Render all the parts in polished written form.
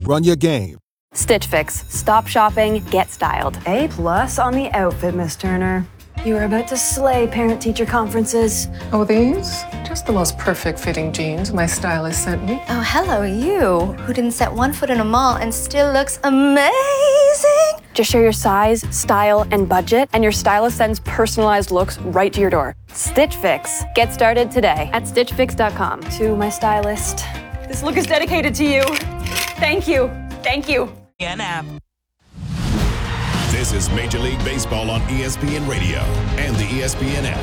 run your game. Stitch Fix. Stop shopping, get styled. A+ on the outfit, Miss Turner. You are about to slay parent-teacher conferences. Oh, these? Just the most perfect fitting jeans my stylist sent me. Oh, hello, you, who didn't set one foot in a mall and still looks amazing. Just share your size, style, and budget, and your stylist sends personalized looks right to your door. Stitch Fix. Get started today at StitchFix.com. To my stylist. This look is dedicated to you. Thank you. Thank you. App. This is Major League Baseball on ESPN Radio and the ESPN app.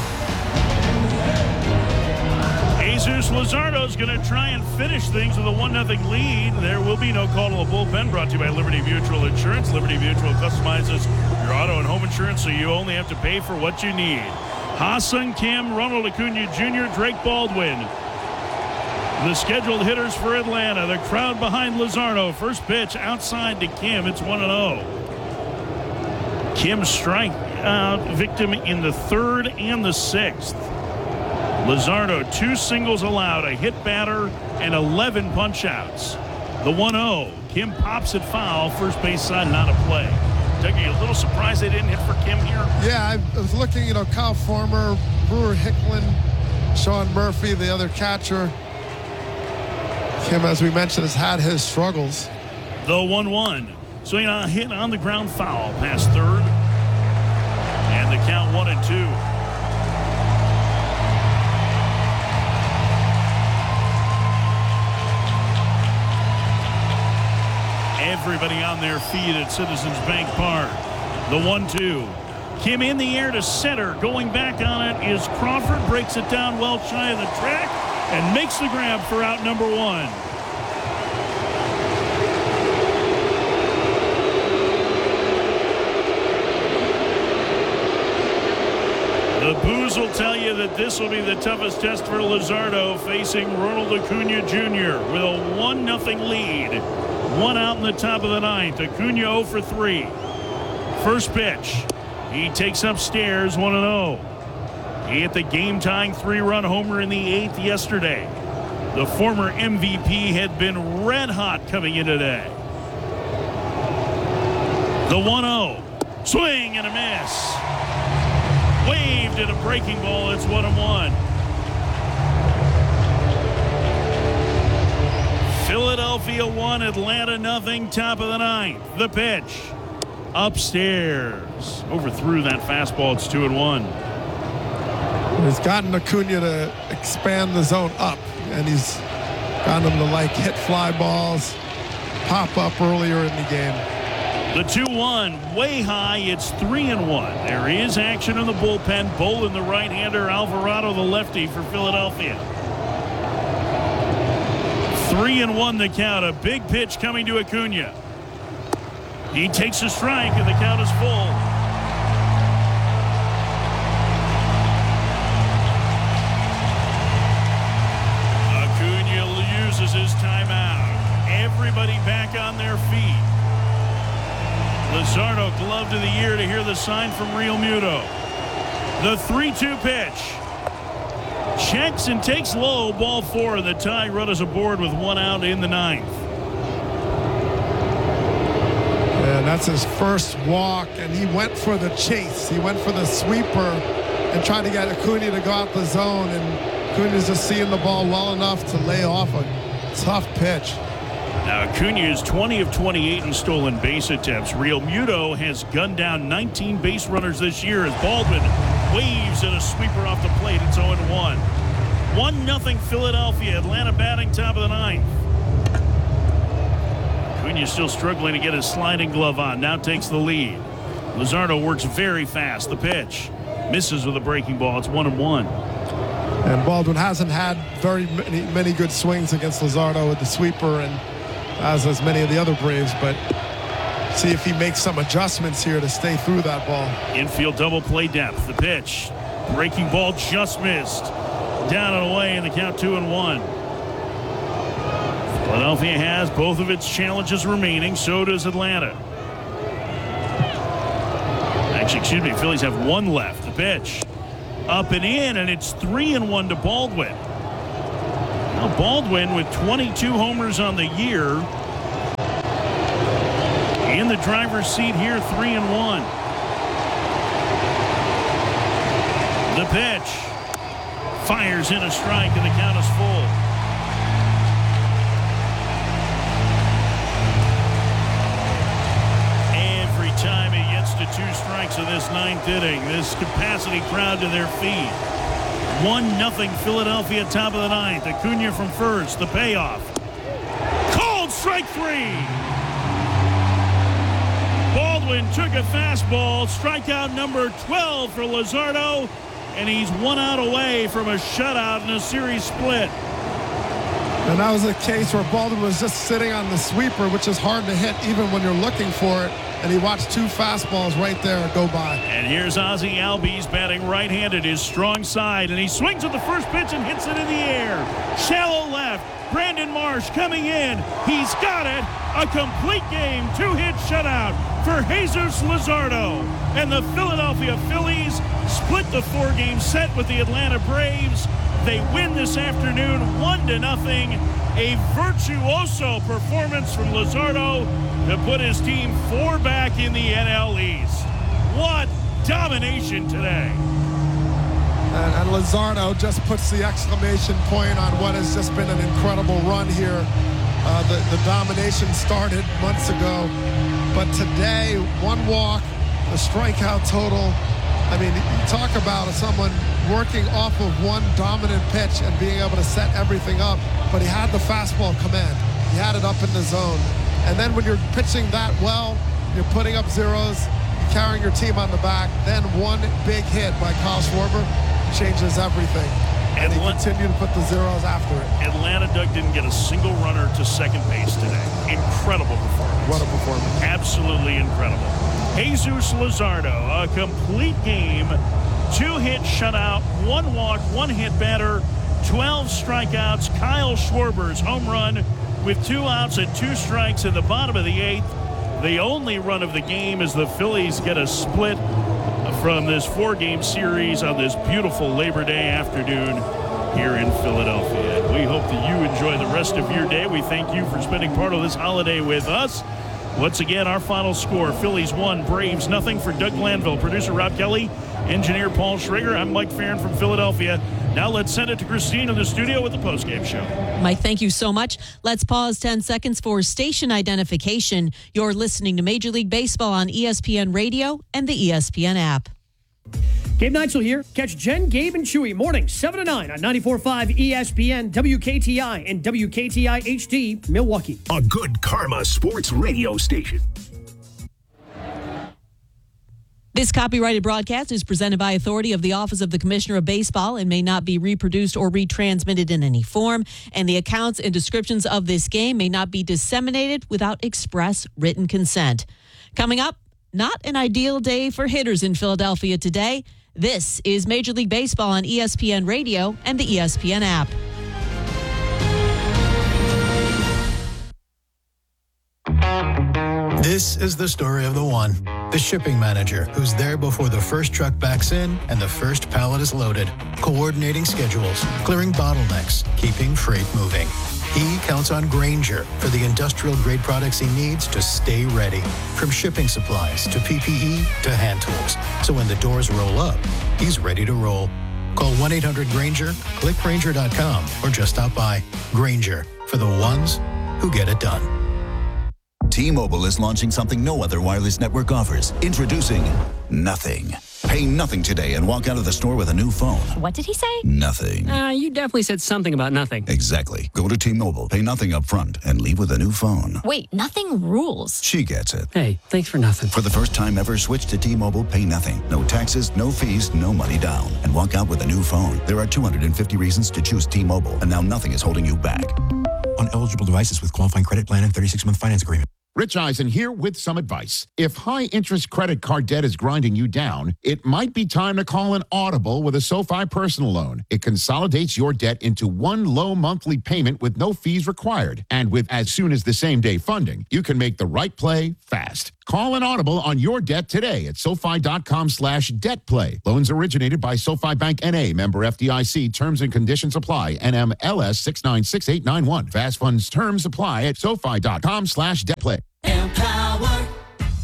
Jesus Luzardo's going to try and finish things with a 1-0 lead. There will be no call to the bullpen, brought to you by Liberty Mutual Insurance. Liberty Mutual customizes your auto and home insurance so you only have to pay for what you need. Ha-Seong Kim, Ronald Acuna Jr., Drake Baldwin. The scheduled hitters for Atlanta. The crowd behind Luzardo. First pitch outside to Kim. It's 1-0. Kim strike victim in the third and the sixth. Luzardo, 2 singles allowed, a hit batter, and 11 punch-outs. The 1-0. Kim pops it foul. First base side, not a play. Doug, are you a little surprised they didn't hit for Kim here? Yeah, I was looking, Kyle Farmer, Brewer Hicklin, Sean Murphy, the other catcher. Kim, as we mentioned, has had his struggles. The 1-1. So, a hit on the ground foul past third. And the count 1-2. Everybody on their feet at Citizens Bank Park. The 1-2. Kim in the air to center. Going back on it is Crawford. Breaks it down well shy of the track and makes the grab for out number 1. The Boos will tell you that this will be the toughest test for Luzardo, facing Ronald Acuna Jr. with a 1-0 lead. 1 out in the top of the 9th. Acuna 0 for 3. First pitch. He takes upstairs 1-0. He hit the game-tying 3-run homer in the 8th yesterday. The former MVP had been red hot coming in today. The 1-0. Swing and a miss. Waved at a breaking ball. It's 1-1. Philadelphia 1, Atlanta 0, top of the 9th. The pitch. Upstairs. Overthrew that fastball. It's 2-1. He's gotten Acuna to expand the zone up, and he's gotten him to hit fly balls, pop up earlier in the game. The 2-1, way high. It's 3-1. There is action in the bullpen. Bolin, the right-hander, Alvarado, the lefty for Philadelphia. 3-1 the count. A big pitch coming to Acuna. He takes a strike, and the count is full. Acuna uses his timeout. Everybody back on their feet. Luzardo, glove of the year to hear the sign from Real Muto. The 3-2 pitch. Checks and takes low. Ball 4. The tie run is aboard with 1 out in the 9th. And that's his first walk, and he went for the chase. He went for the sweeper and tried to get Acuna to go out the zone, and Acuna's just seeing the ball well enough to lay off a tough pitch. Now, Acuna is 20 of 28 in stolen base attempts. Real Muto has gunned down 19 base runners this year as Baldwin waves at a sweeper off the plate. It's 0-1. 1-0 Philadelphia. Atlanta batting top of the 9th. Acuna still struggling to get his sliding glove on. Now takes the lead. Luzardo works very fast. The pitch. Misses with a breaking ball. It's 1-1. And Baldwin hasn't had very many good swings against Luzardo with the sweeper, and as many of the other Braves, but see if he makes some adjustments here to stay through that ball. Infield double play depth. The pitch. Breaking ball just missed. Down and away in the count 2-1. Philadelphia has both of its challenges remaining. So does Atlanta. Actually, excuse me, Phillies have 1 left. The pitch. Up and in, and it's 3-1 to Baldwin. Now Baldwin with 22 homers on the year the driver's seat here, 3-1. The pitch. Fires in a strike, and the count is full. Every time he gets to 2 strikes in this 9th inning, this capacity crowd to their feet. 1-0 Philadelphia, top of the 9th. Acuna from first, the payoff. Called strike 3. Baldwin took a fastball, strikeout number 12 for Luzardo, and he's 1 out away from a shutout in a series split. And that was a case where Baldwin was just sitting on the sweeper, which is hard to hit even when you're looking for it. And he watched 2 fastballs right there go by. And here's Ozzie Albies batting right-handed, his strong side, and he swings at the first pitch and hits it in the air. Shallow left. Brandon Marsh coming in. He's got it. A complete game, 2-hit shutout for Jesus Luzardo. And the Philadelphia Phillies split the 4-game set with the Atlanta Braves. They win this afternoon 1-0. A virtuoso performance from Luzardo to put his team 4 back in the NL East. What domination today. And Luzardo just puts the exclamation point on what has just been an incredible run here. The domination started months ago, but today, 1 walk, the strikeout total. I mean, you talk about someone working off of 1 dominant pitch and being able to set everything up, but he had the fastball command. He had it up in the zone. And then when you're pitching that well, you're putting up zeros, you're carrying your team on the back, then 1 big hit by Kyle Schwarber changes everything. And he continued to put the zeros after it. Atlanta, Doug, didn't get a single runner to second base today. Incredible performance. What a performance. Absolutely incredible. Jesus Luzardo, a complete game, 2-hit shutout, 1 walk, 1 hit batter, 12 strikeouts. Kyle Schwarber's home run with 2 outs and 2 strikes in the bottom of the 8th. The only run of the game as the Phillies get a split from this 4-game series on this beautiful Labor Day afternoon here in Philadelphia. And we hope that you enjoy the rest of your day. We thank you for spending part of this holiday with us. Once again, our final score, Phillies 1, Braves 0. For Doug Glanville, producer Rob Kelly, engineer Paul Schrager, I'm Mike Farron from Philadelphia. Now let's send it to Christine in the studio with the postgame show. Mike, thank you so much. Let's pause 10 seconds for station identification. You're listening to Major League Baseball on ESPN Radio and the ESPN app. Gabe Neitzel here. Catch Jen, Gabe, and Chewy mornings 7 to 9 on 94.5 ESPN, WKTI, and WKTI HD, Milwaukee. A good karma sports radio station. This copyrighted broadcast is presented by authority of the Office of the Commissioner of Baseball and may not be reproduced or retransmitted in any form. And the accounts and descriptions of this game may not be disseminated without express written consent. Coming up, not an ideal day for hitters in Philadelphia today. This is Major League Baseball on ESPN Radio and the ESPN app. This is the story of the one, the shipping manager who's there before the first truck backs in and the first pallet is loaded, coordinating schedules, clearing bottlenecks, keeping freight moving. He counts on Grainger for the industrial-grade products he needs to stay ready, from shipping supplies to PPE to hand tools. So when the doors roll up, he's ready to roll. Call 1-800-GRAINGER, click Grainger.com, or just stop by. Grainger, for the ones who get it done. T-Mobile is launching something no other wireless network offers. Introducing Nothing. Pay nothing today and walk out of the store with a new phone. What did he say? Nothing. You definitely said something about nothing. Exactly. Go to T-Mobile, pay nothing up front, and leave with a new phone. Wait, nothing rules. She gets it. Hey, thanks for nothing. For the first time ever, switch to T-Mobile, pay nothing. No taxes, no fees, no money down. And walk out with a new phone. There are 250 reasons to choose T-Mobile, and now nothing is holding you back. On eligible devices with qualifying credit plan and 36-month finance agreement. Rich Eisen here with some advice. If high-interest credit card debt is grinding you down, it might be time to call an audible with a SoFi personal loan. It consolidates your debt into one low monthly payment with no fees required. And with as soon as the same-day funding, you can make the right play fast. Call an audible on your debt today at SoFi.com/debtplay. Loans originated by SoFi Bank N.A., member FDIC. Terms and conditions apply. NMLS 696891. Fast funds terms apply at SoFi.com/debtplay. Empower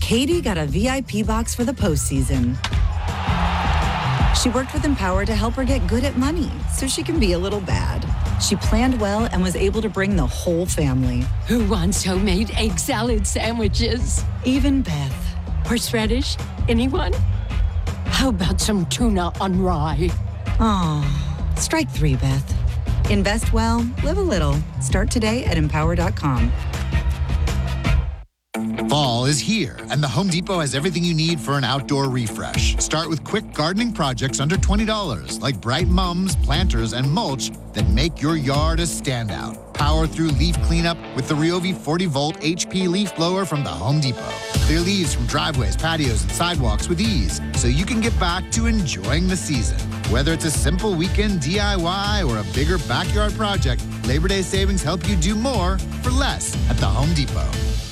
Katie got a VIP box for the postseason. She worked with Empower to help her get good at money so she can be a little bad. She planned well and was able to bring the whole family. Who wants homemade egg salad sandwiches? Even Beth. Horseradish? Anyone? How about some tuna on rye? Aw, strike 3, Beth. Invest well, live a little. Start today at Empower.com. Fall is here, and the Home Depot has everything you need for an outdoor refresh. Start with quick gardening projects under $20, like bright mums, planters, and mulch that make your yard a standout. Power through leaf cleanup with the Ryobi 40-volt HP leaf blower from the Home Depot. Clear leaves from driveways, patios, and sidewalks with ease, so you can get back to enjoying the season. Whether it's a simple weekend DIY or a bigger backyard project, Labor Day savings help you do more for less at the Home Depot.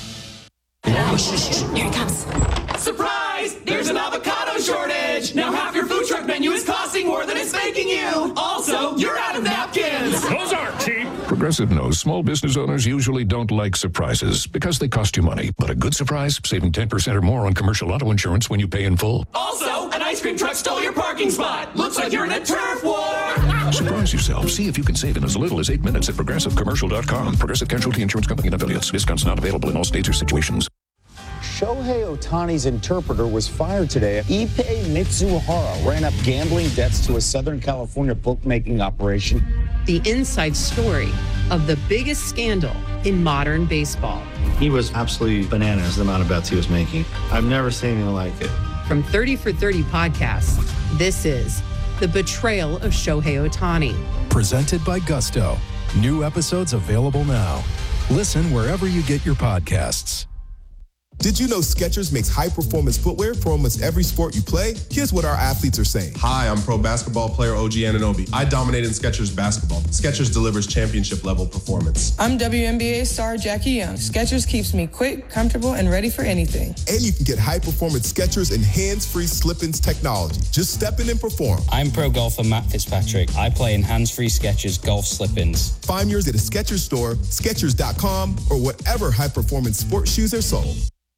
Here it comes. Surprise! There's an avocado shortage! Now half your food truck menu is costing more than it's making you! Also, you're out of napkins! Those aren't cheap! Progressive knows small business owners usually don't like surprises because they cost you money. But a good surprise, saving 10% or more on commercial auto insurance when you pay in full. Also, an ice cream truck stole your parking spot! Looks like you're in a turf war! Surprise yourself. See if you can save in as little as 8 minutes at ProgressiveCommercial.com. Progressive Casualty Insurance Company and affiliates. Discounts not available in all states or situations. Shohei Ohtani's interpreter was fired today. Ippei Mitsuhara ran up gambling debts to a Southern California bookmaking operation. The inside story of the biggest scandal in modern baseball. He was absolutely bananas, the amount of bets he was making. I've never seen anything like it. From 30 for 30 podcasts, this is The Betrayal of Shohei Ohtani. Presented by Gusto. New episodes available now. Listen wherever you get your podcasts. Did you know Skechers makes high-performance footwear for almost every sport you play? Here's what our athletes are saying. Hi, I'm pro basketball player OG Anunoby. I dominate in Skechers basketball. Skechers delivers championship-level performance. I'm WNBA star Jackie Young. Skechers keeps me quick, comfortable, and ready for anything. And you can get high-performance Skechers and hands-free slip-ins technology. Just step in and perform. I'm pro golfer Matt Fitzpatrick. I play in hands-free Skechers golf slip-ins. Find yours at a Skechers store, Skechers.com, or whatever high-performance sports shoes are sold.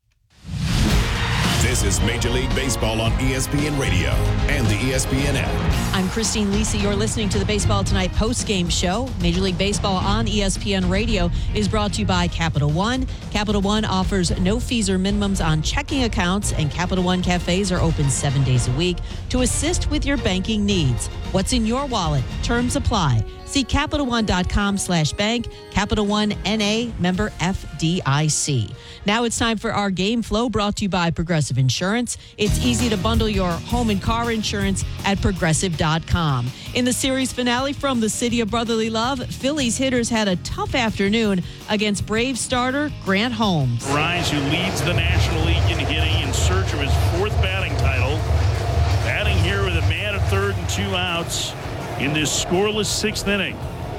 This is Major League Baseball on ESPN Radio and the ESPN app. I'm Christine Lisi. You're listening to the Baseball Tonight post-game show. Major League Baseball on ESPN Radio is brought to you by Capital One. Capital One offers no fees or minimums on checking accounts, and Capital One cafes are open 7 days a week to assist with your banking needs. What's in your wallet? Terms apply. See CapitalOne.com/bank. Capital One N.A. member FDIC. Now it's time for our Game Flow, brought to you by Progressive Insurance. It's easy to bundle your home and car insurance at Progressive.com. In the series finale from the city of brotherly love, Phillies hitters had a tough afternoon against Braves starter Grant Holmes. Rise, who leads the National League in hitting in search of his fourth batting title. Batting here with a man at third and 2 outs in this scoreless 6th inning.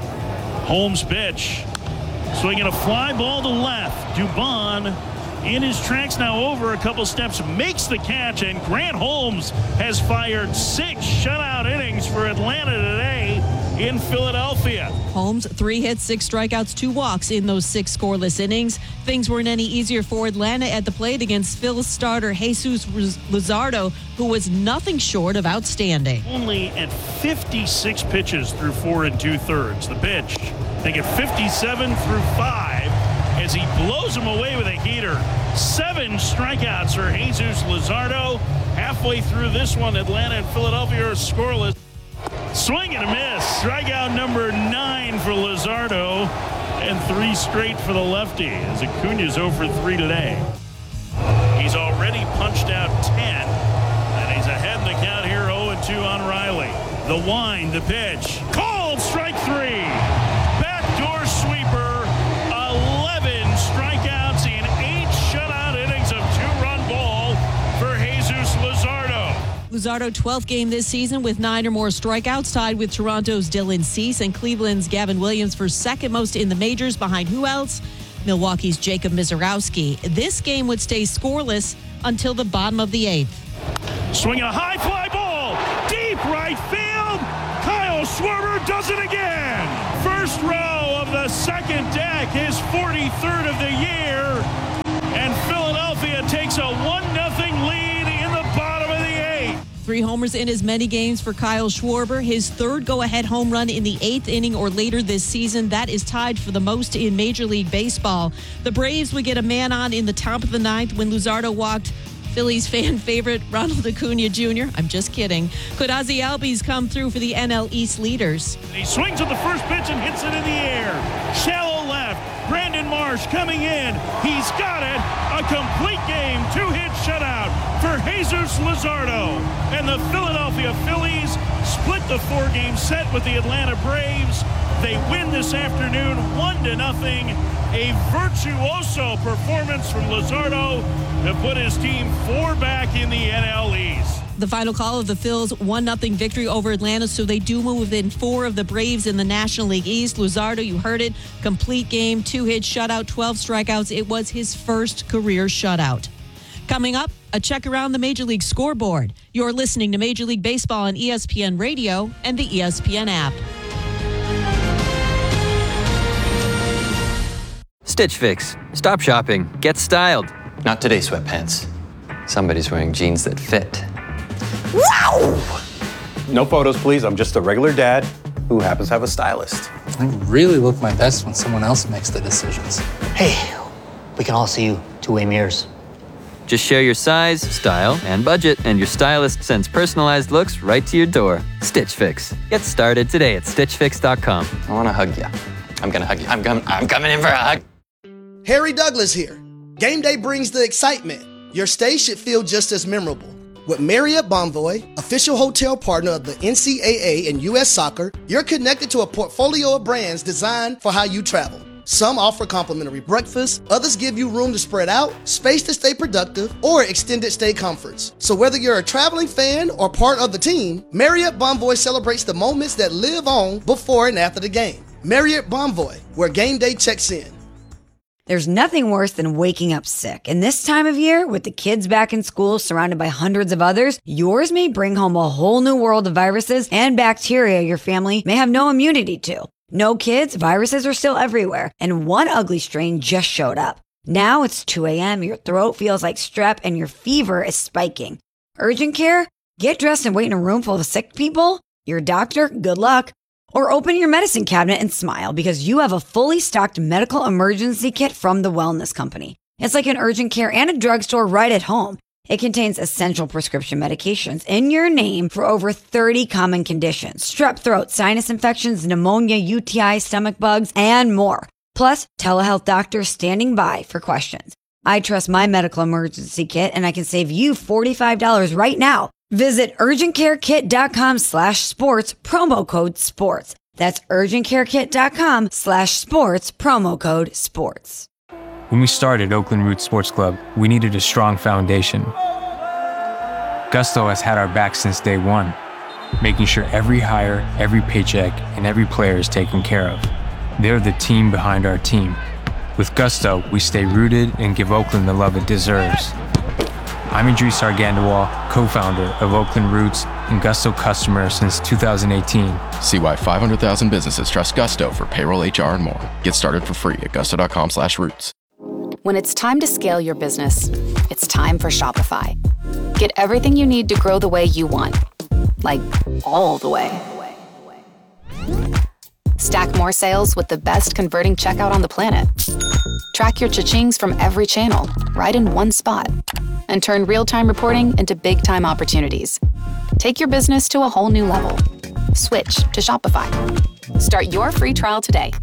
Holmes pitch. Swinging a fly ball to left. Dubon in his tracks now over a couple steps, makes the catch, and Grant Holmes has fired 6 shutout innings for Atlanta today in Philadelphia. Holmes, 3 hits, 6 strikeouts, 2 walks in those 6 scoreless innings. Things weren't any easier for Atlanta at the plate against Phil's starter Jesus Luzardo, who was nothing short of outstanding. Only at 56 pitches through 4 2/3. The pitch, they get 57 through 5 as he blows him away with a heater. 7 strikeouts for Jesus Luzardo. Halfway through this one, Atlanta and Philadelphia are scoreless. Swing and a miss. Strikeout number 9 for Luzardo, and 3 straight for the lefty, as Acuna's 0 for 3 today. He's already punched out 10, and he's ahead in the count here, 0-2 on Riley. The wind, the pitch, called strike 3. Backdoor sweeper, 11 strikeouts in 8 shutout innings of 2-run ball for Jesus Luzardo. Luzardo, 12th game this season with 9 or more strikeouts, tied with Toronto's Dylan Cease and Cleveland's Gavin Williams for second most in the majors, behind who else? Milwaukee's Jacob Misiorowski. This game would stay scoreless until the bottom of the 8th. Swinging a high fly ball, deep right field. Kyle Schwarber does it again. First row of the second deck, his 43rd of the year, and Philadelphia takes a 1 homers in as many games for Kyle Schwarber. His third go-ahead home run in the 8th inning or later this season. That is tied for the most in Major League Baseball. The Braves would get a man on in the top of the 9th when Luzardo walked Phillies fan favorite Ronald Acuna Jr. I'm just kidding. Could Ozzie Albies come through for the NL East leaders? He swings at the first pitch and hits it in the air. Shallow left. Brandon Marsh coming in. He's got it. A complete game. 2-hit shutout for Jesus Luzardo. And the Philadelphia Phillies split the 4-game set with the Atlanta Braves. They win this afternoon 1-0. A virtuoso performance from Luzardo to put his team 4 back in the NL East. The final call of the Phils' 1-0 victory over Atlanta, so they do move within 4 of the Braves in the National League East. Luzardo, you heard it, complete game, 2-hit shutout, 12 strikeouts. It was his first career shutout. Coming up, a check around the Major League scoreboard. You're listening to Major League Baseball on ESPN Radio and the ESPN app. Stitch Fix. Stop shopping. Get styled. Not today, sweatpants. Somebody's wearing jeans that fit. Wow! No photos, please. I'm just a regular dad who happens to have a stylist. I really look my best when someone else makes the decisions. Hey, we can all see you two-way mirrors. Just share your size, style, and budget, and your stylist sends personalized looks right to your door. Stitch Fix. Get started today at StitchFix.com. I want to hug you. I'm going to hug you. I'm coming in for a hug. Harry Douglas here. Game day brings the excitement. Your stay should feel just as memorable. With Marriott Bonvoy, official hotel partner of the NCAA and U.S. Soccer, you're connected to a portfolio of brands designed for how you travel. Some offer complimentary breakfast, others give you room to spread out, space to stay productive, or extended stay comforts. So whether you're a traveling fan or part of the team, Marriott Bonvoy celebrates the moments that live on before and after the game. Marriott Bonvoy, where game day checks in. There's nothing worse than waking up sick. And this time of year, with the kids back in school surrounded by hundreds of others, yours may bring home a whole new world of viruses and bacteria your family may have no immunity to. No kids, viruses are still everywhere, and one ugly strain just showed up. Now it's 2 a.m., your throat feels like strep, and your fever is spiking. Urgent care? Get dressed and wait in a room full of sick people? Your doctor? Good luck. Or open your medicine cabinet and smile because you have a fully stocked medical emergency kit from the Wellness Company. It's like an urgent care and a drugstore right at home. It contains essential prescription medications in your name for over 30 common conditions. Strep throat, sinus infections, pneumonia, UTI, stomach bugs, and more. Plus, telehealth doctors standing by for questions. I trust my medical emergency kit and I can save you $45 right now. Visit urgentcarekit.com/sports, promo code sports. That's urgentcarekit.com/sports, promo code sports. When we started Oakland Roots Sports Club, we needed a strong foundation. Gusto has had our back since day one, making sure every hire, every paycheck, and every player is taken care of. They're the team behind our team. With Gusto, we stay rooted and give Oakland the love it deserves. I'm Idris Argandawal, co-founder of Oakland Roots and Gusto customer since 2018. See why 500,000 businesses trust Gusto for payroll, HR, and more. Get started for free at gusto.com/roots. When it's time to scale your business, it's time for Shopify. Get everything you need to grow the way you want. Like, all the way. Stack more sales with the best converting checkout on the planet. Track your cha-chings from every channel, right in one spot. And turn real-time reporting into big-time opportunities. Take your business to a whole new level. Switch to Shopify. Start your free trial today.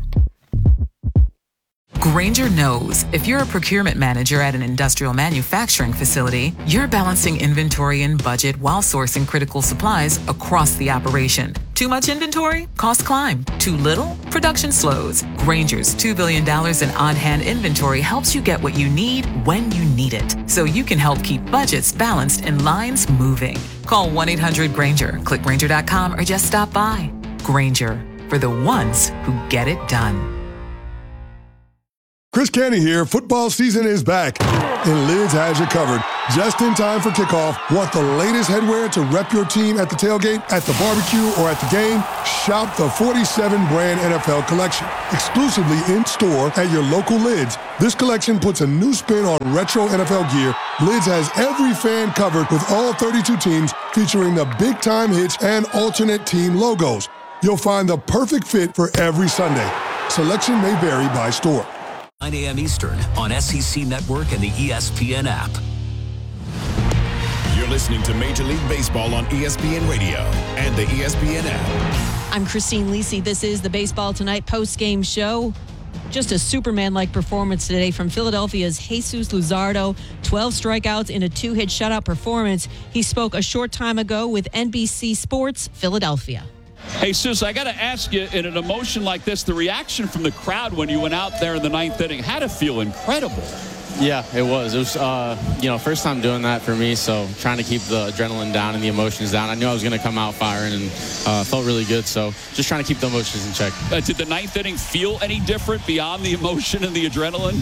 Grainger knows if you're a procurement manager at an industrial manufacturing facility, you're balancing inventory and budget while sourcing critical supplies across the operation. Too much inventory? Costs climb. Too little? Production slows. Grainger's $2 billion in on-hand inventory helps you get what you need when you need it, so you can help keep budgets balanced and lines moving. Call 1-800-GRAINGER, click Grainger.com, or just stop by. Grainger, for the ones who get it done. Chris Canty here. Football season is back, and Lids has you covered Just in time for kickoff. Want the latest headwear to rep your team at the tailgate, at the barbecue, or at the game? Shop the 47 brand NFL collection. Exclusively in store at your local Lids. This collection puts a new spin on retro NFL gear. Lids has every fan covered with all 32 teams featuring the big time hits and alternate team logos. You'll find the perfect fit for every Sunday. Selection may vary by store. 9 a.m. Eastern on SEC Network and the ESPN app. You're listening to Major League Baseball on ESPN Radio and the ESPN app. I'm Christine Lisi. This is the Baseball Tonight post-game show. Just a Superman-like performance today from Philadelphia's Jesus Luzardo. 12 strikeouts in a 2-hit shutout performance. He spoke a short time ago with NBC Sports Philadelphia. Hey, Sus, I got to ask you, in an emotion like this, the reaction from the crowd when you went out there in the 9th inning had to feel incredible. Yeah, it was. It was, first time doing that for me, so trying to keep the adrenaline down and the emotions down. I knew I was going to come out firing and felt really good, so just trying to keep the emotions in check. Did the 9th inning feel any different beyond the emotion and the adrenaline?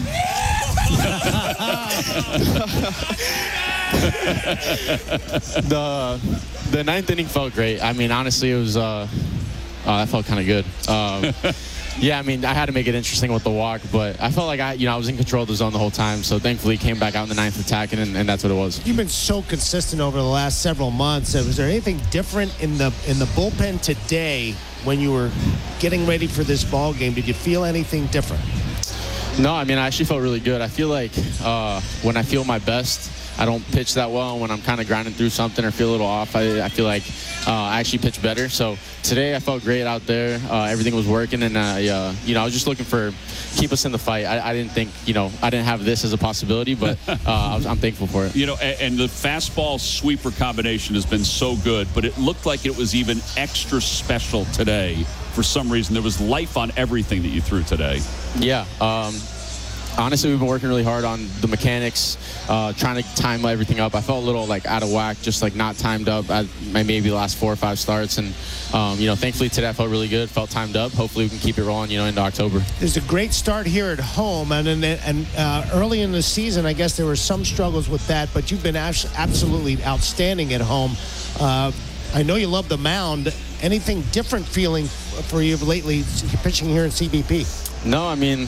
The 9th inning felt great. I mean, honestly, it was that felt kind of good. Yeah, I mean, I had to make it interesting with the walk, but I felt like I was in control of the zone the whole time. So thankfully, came back out in the 9th attacking, and that's what it was. You've been so consistent over the last several months. Was there anything different in the bullpen today when you were getting ready for this ball game? Did you feel anything different? No, I mean, I actually felt really good. I feel like when I feel my best, I don't pitch that well. And when I'm kind of grinding through something or feel a little off, I feel like I actually pitch better. So today I felt great out there. Everything was working, and I was just looking for keep us in the fight. I didn't think, I didn't have this as a possibility, but I'm thankful for it. And the fastball sweeper combination has been so good, but it looked like it was even extra special today. For some reason, there was life on everything that you threw today. Yeah. Honestly, we've been working really hard on the mechanics, trying to time everything up. I felt a little out of whack, just not timed up at maybe the last 4 or 5 starts. And, thankfully today I felt really good, felt timed up. Hopefully we can keep it rolling, into October. There's a great start here at home. And early in the season, I guess there were some struggles with that, but you've been absolutely outstanding at home. I know you love the mound. Anything different feeling for you lately pitching here in CBP? No, I mean,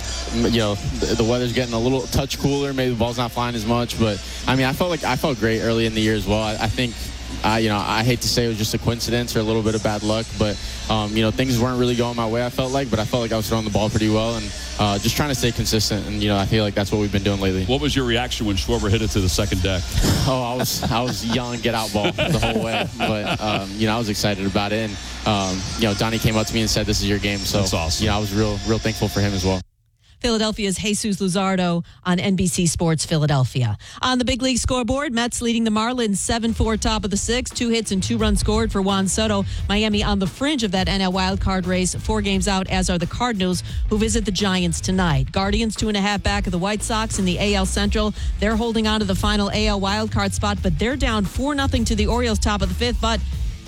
the weather's getting a little touch cooler. Maybe the ball's not flying as much, but I mean, I felt great early in the year as well. I think, I hate to say it was just a coincidence or a little bit of bad luck, but things weren't really going my way. I felt like I was throwing the ball pretty well and just trying to stay consistent. And I feel like that's what we've been doing lately. What was your reaction when Schwarber hit it to the second deck? Oh, I was yelling "get out ball" the whole way, but I was excited about it. And Donnie came up to me and said, "This is your game." So that's awesome. I was real thankful for him as well. Philadelphia's Jesus Luzardo on NBC Sports Philadelphia. On the big league scoreboard, Mets leading the Marlins 7-4 top of the 6th. 2 hits and 2 runs scored for Juan Soto. Miami on the fringe of that NL wildcard race, 4 games out, as are the Cardinals, who visit the Giants tonight. Guardians 2.5 back of the White Sox in the AL Central. They're holding on to the final AL wildcard spot, but they're down 4-0 to the Orioles top of the 5th. But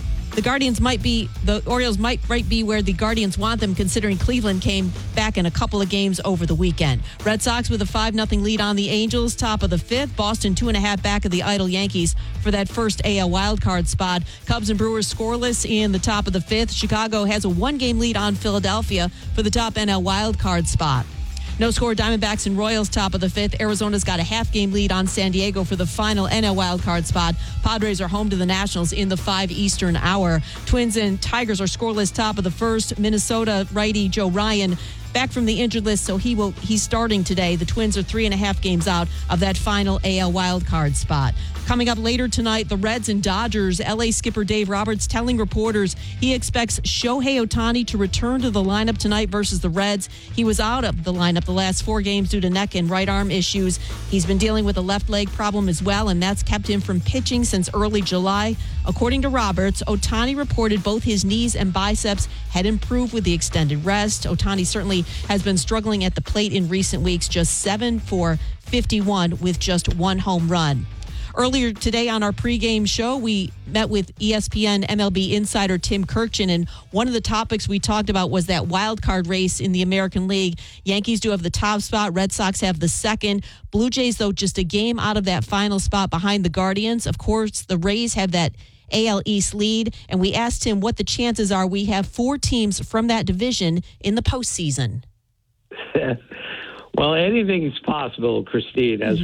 the Orioles might be where the Guardians want them, considering Cleveland came back in a couple of games over the weekend. Red Sox with a 5-0 lead on the Angels, top of the 5th. Boston 2.5 back of the idle Yankees for that first AL wildcard spot. Cubs and Brewers scoreless in the top of the 5th. Chicago has a 1-game lead on Philadelphia for the top NL wildcard spot. No score, Diamondbacks and Royals top of the 5th. Arizona's got a half-game lead on San Diego for the final NL wildcard spot. Padres are home to the Nationals in the 5 Eastern hour. Twins and Tigers are scoreless top of the 1st. Minnesota righty Joe Ryan back from the injured list, so he's starting today. The Twins are 3.5 games out of that final AL wildcard spot. Coming up later tonight, the Reds and Dodgers. LA skipper Dave Roberts telling reporters he expects Shohei Ohtani to return to the lineup tonight versus the Reds. He was out of the lineup the last 4 games due to neck and right arm issues. He's been dealing with a left leg problem as well, and that's kept him from pitching since early July. According to Roberts, Ohtani reported both his knees and biceps had improved with the extended rest. Ohtani certainly has been struggling at the plate in recent weeks, just 7 for 51 with just 1 home run. Earlier today on our pregame show, we met with ESPN MLB insider Tim Kurkjian, and one of the topics we talked about was that wild card race in the American League. Yankees do have the top spot. Red Sox have the second. Blue Jays, though, just a game out of that final spot behind the Guardians. Of course, the Rays have that AL East lead, and we asked him what the chances are we have 4 teams from that division in the postseason. Well, anything's possible, Christine, as